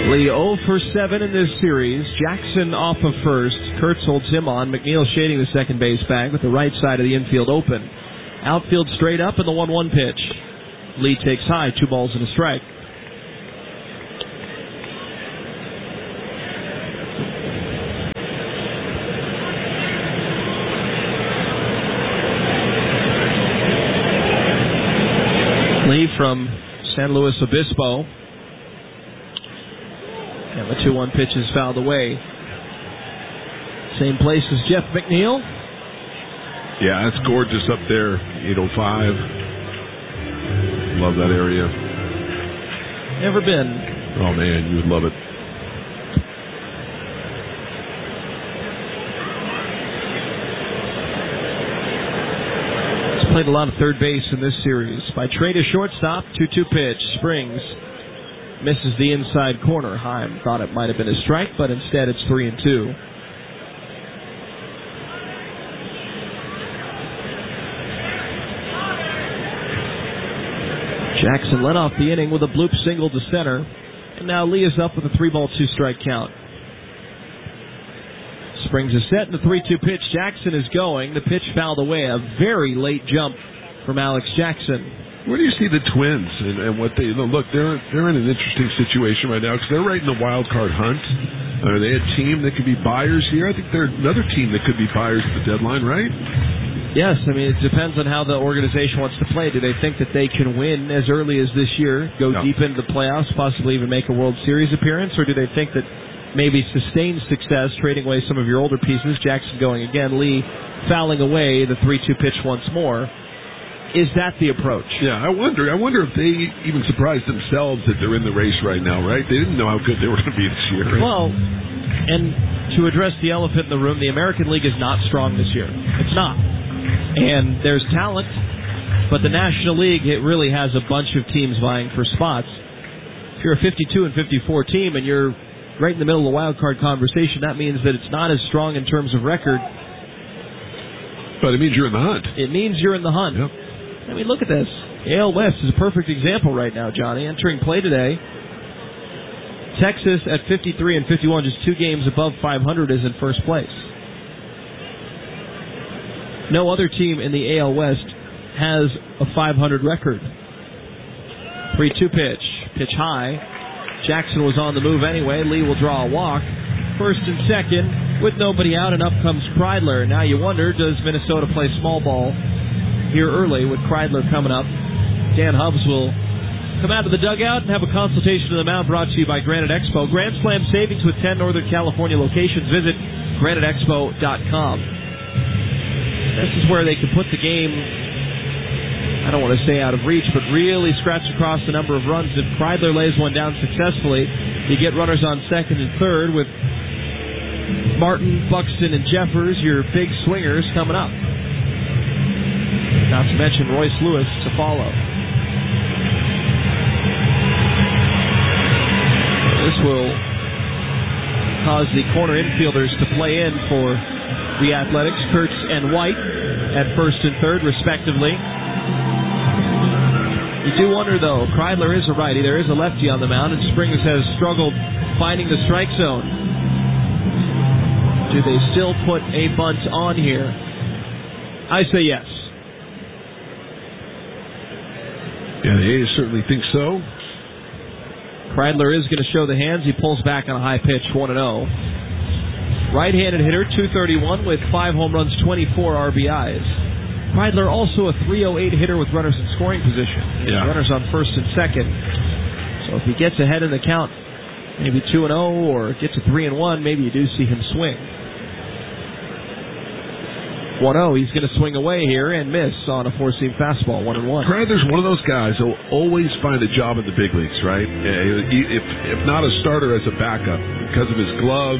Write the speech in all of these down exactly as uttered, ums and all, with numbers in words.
Lee oh for seven in this series. Jackson off of first. Kurtz holds him on. McNeil shading the second base bag with the right side of the infield open. Outfield straight up and the one one pitch. Lee takes high, two balls and a strike. Lee from San Luis Obispo. And the two one pitch is fouled away. Same place as Jeff McNeil. Yeah, it's gorgeous up there, eight oh five. Love that area. Never been. Oh, man, you would love it. He's played a lot of third base in this series. By trade to shortstop, two two pitch. Springs misses the inside corner. Heim thought it might have been a strike, but instead it's three and two. Jackson led off the inning with a bloop single to center, and now Lee is up with a three-ball, two-strike count. Springs is set in the three two pitch. Jackson is going. The pitch fouled away. A very late jump from Alex Jackson. Where do you see the Twins and, and what they look? They're they're in an interesting situation right now because they're right in the wild card hunt. Are they a team that could be buyers here? I think they're another team that could be buyers at the deadline, right? Yes, I mean, it depends on how the organization wants to play. Do they think that they can win as early as this year, go no. deep into the playoffs, possibly even make a World Series appearance, or do they think that maybe sustained success, trading away some of your older pieces, Jackson going again, Lee fouling away the three two pitch once more? Is that the approach? Yeah, I wonder. I wonder if they even surprised themselves that they're in the race right now, right? They didn't know how good they were going to be this year. Right? Well, and to address the elephant in the room, the American League is not strong this year. It's not. And there's talent, but the National League, it really has a bunch of teams vying for spots. If you're a fifty-two and fifty-four team and you're right in the middle of the wild card conversation, that means that it's not as strong in terms of record. But it means you're in the hunt. It means you're in the hunt. Yep. I mean, look at this. A L West is a perfect example right now, Johnny. Entering play today, Texas at fifty-three and fifty-one, just two games above five hundred, is in first place. No other team in the A L West has a five hundred record. three two pitch. Pitch high. Jackson was on the move anyway. Lee will draw a walk. First and second with nobody out, and up comes Kreidler. Now you wonder, does Minnesota play small ball here early with Kreidler coming up? Dan Hubbs will come out of the dugout and have a consultation to the mound, brought to you by Granite Expo. Grand Slam savings with ten Northern California locations. Visit granite expo dot com. This is where they can put the game, I don't want to say out of reach, but really scratch across the number of runs. If Kreidler lays one down successfully, you get runners on second and third with Martin, Buxton, and Jeffers, your big swingers, coming up. Not to mention Royce Lewis to follow. This will cause the corner infielders to play in for the Athletics, Kurtz and White at first and third, respectively. You do wonder, though, Kreidler is a righty. There is a lefty on the mound, and Springs has struggled finding the strike zone. Do they still put a bunt on here? I say yes. Yeah, the A's certainly think so. Kreidler is going to show the hands. He pulls back on a high pitch, one and oh. Right-handed hitter, two thirty-one with five home runs, twenty-four R B Is. Kreidler also a three oh eight hitter with runners in scoring position. Yeah. Runners on first and second. So if he gets ahead in the count, maybe two and oh, or gets a three and one, maybe you do see him swing. one oh, he's going to swing away here and miss on a four-seam fastball, one and one. Kreidler's one of those guys who'll always find a job in the big leagues, right? If, if not a starter, as a backup, because of his glove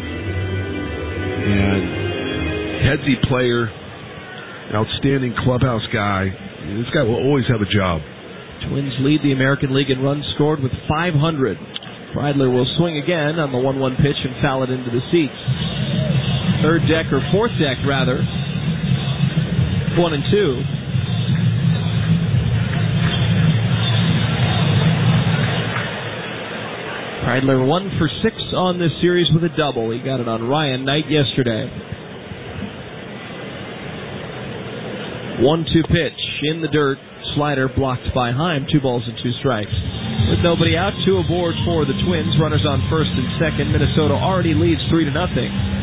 and headsy player, outstanding clubhouse guy. This guy will always have a job. Twins lead the American League in runs scored with five hundred. Kreidler will swing again on the one one pitch and foul it into the seats. Third deck, or fourth deck, rather. One and two. Kreidler one for six on this series with a double. He got it on Ryan Knight yesterday. one two pitch in the dirt. Slider blocked by Heim. Two balls and two strikes. With nobody out, two aboard for the Twins. Runners on first and second. Minnesota already leads three to nothing.